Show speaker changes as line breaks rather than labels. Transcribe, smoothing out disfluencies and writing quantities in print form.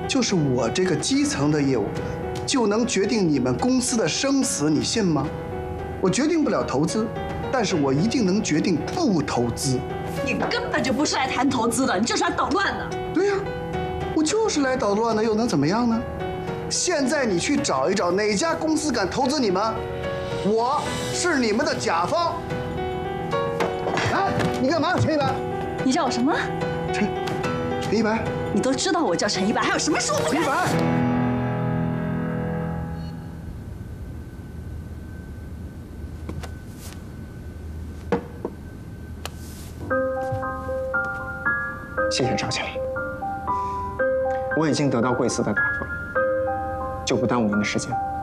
就是我这个基层的业务，就能决定你们公司的生死，你信吗？我决定不了投资，但是我一定能决定不投资。
你根本就不是来谈投资的，你就是来捣乱的。
对呀，我就是来捣乱的，又能怎么样呢？现在你去找一找哪家公司敢投资你们，我是你们的甲方。哎，你干嘛？陈一白，
你叫我什么？
陈一白，
你都知道我叫陈一白，还有什么说不？
陈一白。
谢谢赵经理，我已经得到贵司的答复了，就不耽误您的时间。